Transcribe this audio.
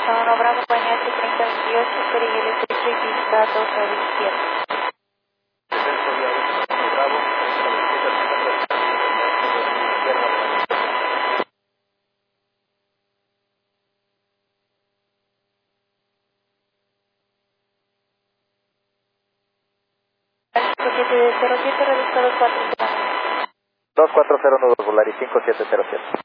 1 Bravo, compañía 3028, Coriel Estrecho y pista 2 a la izquierda. Bravo, 5707, reductor 240. 2409 Volaris 5707.